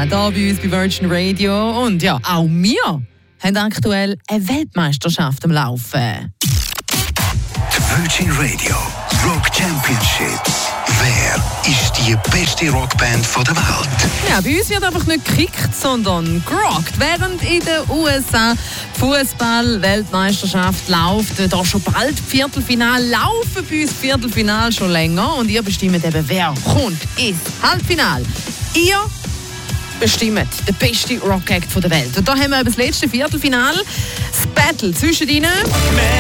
hier bei uns bei Virgin Radio. Und ja, auch wir haben aktuell eine Weltmeisterschaft am Laufen. Die Virgin Radio Rock Championship. Wer ist die beste Rockband der Welt? Ja, bei uns wird einfach nicht gekickt, sondern gerockt. Während in den USA die Fußball-Weltmeisterschaft läuft, da schon bald Viertelfinale laufen bei uns Viertelfinale schon länger. Und ihr bestimmt eben, wer kommt ins Halbfinale. Ihr bestimmt den besten Rock-Act der Welt. Und da haben wir das letzte Viertelfinale, das Battle zwischen ihnen.